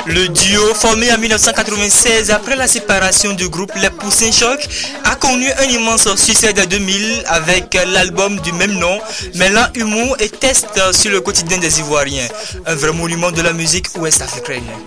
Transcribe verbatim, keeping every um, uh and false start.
Le duo, formé en mille neuf cent quatre-vingt-seize après la séparation du groupe Les Poussins Choc, a connu un immense succès de deux mille avec l'album du même nom, mêlant humour et test sur le quotidien des Ivoiriens. Un vrai monument de la musique ouest-africaine.